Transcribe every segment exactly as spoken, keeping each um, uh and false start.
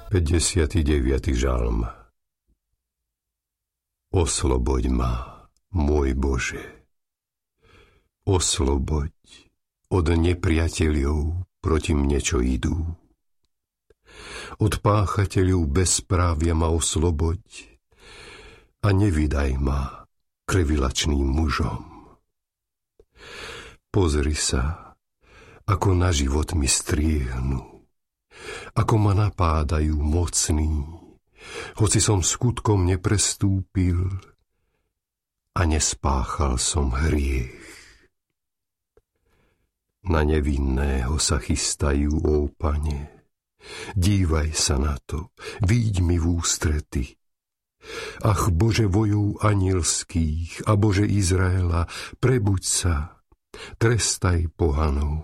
päťdesiaty deviaty žalm. Osloboď ma, môj Bože. Osloboď od nepriateľov proti mne, čo idú. Od páchateľov bezprávia ma osloboď a nevydaj ma krvilačným mužom. Pozri sa, ako na život mi striehnu, ako ma napádajú mocní, hoci som skutkom neprestúpil a nespáchal som hriech. Na nevinného sa chystajú, ó Pane, dívaj sa na to, víď mi v ústrety. Ach, Bože vojov anielských a Bože Izraela, prebuď sa, trestaj pohanov.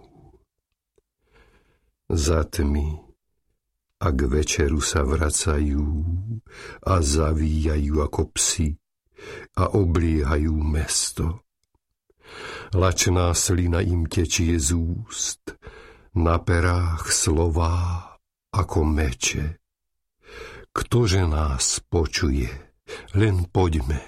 Za tmy a k večeru sa vracajú a zavíjajú ako psi a obliehajú mesto. Lačná slina im tečie z úst, na perách slová ako meče. Ktože nás počuje, len poďme.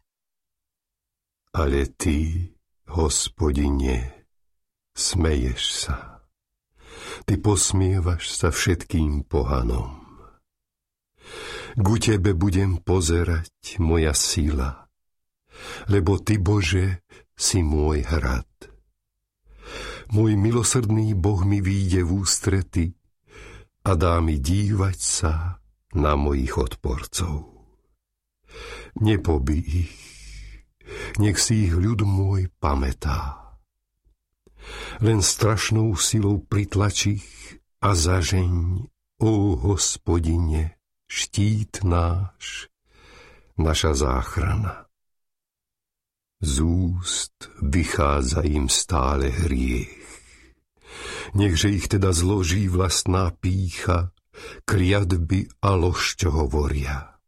Ale ty, Hospodine, smeješ sa. Ty posmievaš sa všetkým pohanom. Ku tebe budem pozerať, moja sila, lebo ty, Bože, si môj hrad. Môj milosrdný Boh mi vyjde v ústrety a dá mi dívať sa na mojich odporcov. Nepobij ich, nech si ich ľud môj pamätá. Len strašnou silou pritlač ich a zažeň, ó Hospodine, štít náš, naša záchrana. Z úst vychádza im stále hriech. Nechže ich teda zloží vlastná pýcha, kliatby a lož, čo hovoria.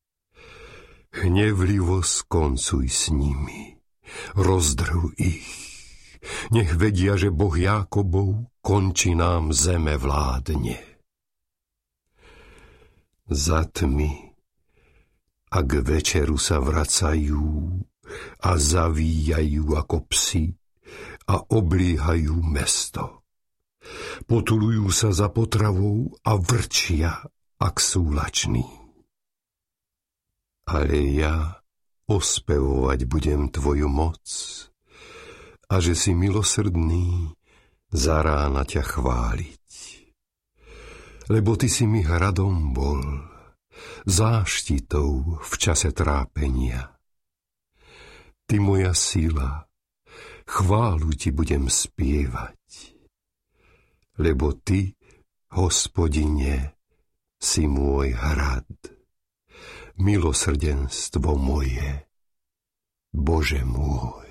Hnevlivo skoncuj s nimi, rozdrv ich. Nech vedia, že Boh Jákobov konči nám zeme vládne. Za tmy a k večeru sa vracajú a zavíjajú ako psi a obliehajú mesto. Potulujú sa za potravou a vrčia, ak sú lační. Ale ja ospevovať budem tvoju moc a že si milosrdný, za rána ťa chváliť. Lebo ty si mi hradom bol, záštitou v čase trápenia. Ty moja sila, chválu ti budem spievať. Lebo ty, Hospodine, si môj hrad, milosrdenstvo moje, Bože môj.